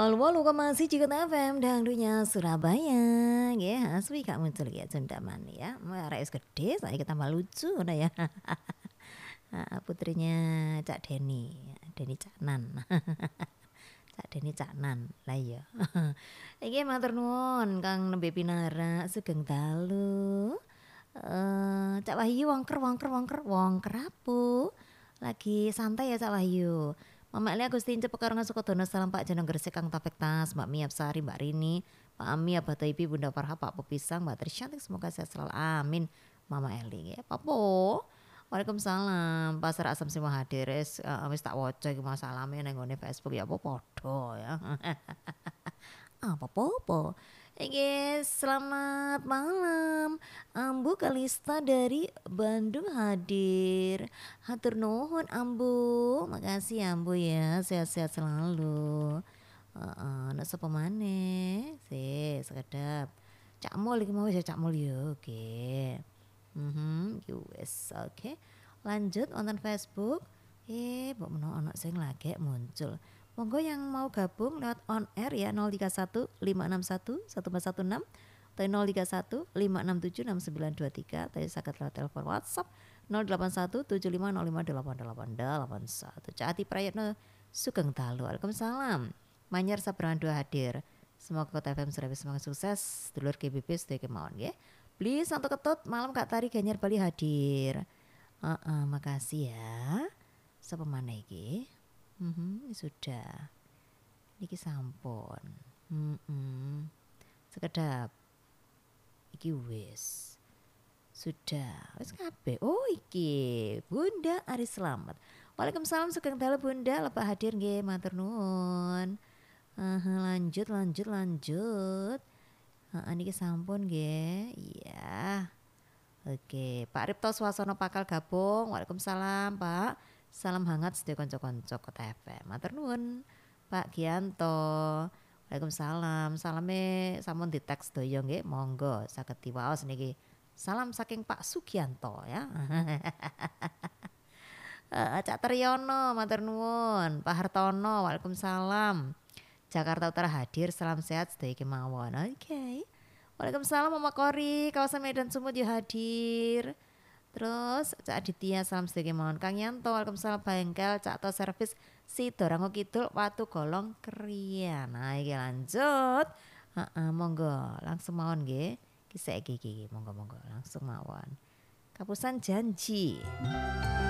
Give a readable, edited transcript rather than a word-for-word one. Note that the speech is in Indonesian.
88,1 FM dangdunya Surabaya. Ya, suwi Kak muncul ya Jundaman ya. Arek wis gede saiki tambah lucu ngono ya. Putrinya Cak Deni, Deni Caknan. Cak Deni Caknan. Lah iya. Iki matur nuwun Kang nembe pinara sugeng dalu. Cak Wahyu wongker apu. Lagi santai ya Cak Wahyu. Mama Elia Agustin Pekarungan Sukodono salam Pak Jenong Gresik Kang Taufik Tas Mbak Mia Sari Mbak Rini Pak Ami Abah Taibi Bunda Farha Pak Pepisang Mbak Trisyantik semoga sehat selalu amin Mama Eli ya Papo Waalaikumsalam Pasar Asam semua hadir wis tak waca iki masalahnya nang ngone Facebook ya apa podo ya apa-apa. Oke, selamat malam. Ambu Kalista dari Bandung hadir. Hatur nuhun Ambu. Makasih Ambu ya. Sehat-sehat selalu. Nek sapa maneh? Sekedap. Cak Mul iki mau Cak Mul yo. Oke. Wes. Oke. Lanjut wonten Facebook. Mbok menawa ana sing lagi muncul. Monggo yang mau gabung lewat on air ya 031 561 1416 atau 031 567 6923 atau saged lewat telepon WhatsApp 081 7505 8881. Caati Prayitno sugeng dalu. Waalaikumsalam. Manyar Sabrangan 2 hadir. Semoga Kota FM Surabaya semangat sukses. Dulur GBP sedaya kemauan ya. Please santo ketut malam Kak Tari Ganyar Bali hadir. Makasih ya. Sapa maneh iki? Sudah. Niki sampun. Sekedap. Iki wis. Sudah. Wis kabeh. Oh iki Bunda Ari Slamet. Waalaikumsalam sugeng dalu Bunda. Lepak hadir nggih matur nuwun. Lanjut. Niki sampun nggih. Iya. Oke, Pak Ripto Swasana Pakal gabung. Waalaikumsalam Pak. Salam hangat sedaya kanca-kanca Kota FM. Matur nuwun Pak Gianto. Waalaikumsalam. Salame sampun diteks sedaya nggih. Monggo saged diwaos niki. Salam saking Pak Sugianto ya. Cak Triyono matur nuwun. Pak Hartono waalaikumsalam. Jakarta Utara hadir. Salam sehat sedaya kemawon. Oke. Waalaikumsalam Mama Kori. Kawasan Medan Sumut yo hadir. Terus Cak Aditya salam sedaya kemawon. Kang Yanto waalaikumsalam bengkel Cak To Servis Sidorango Kidul Watu Golong Krian. Nah iki lanjut. Monggo langsung mawon nggih. Ki saiki iki monggo langsung mawon. Kapusan janji.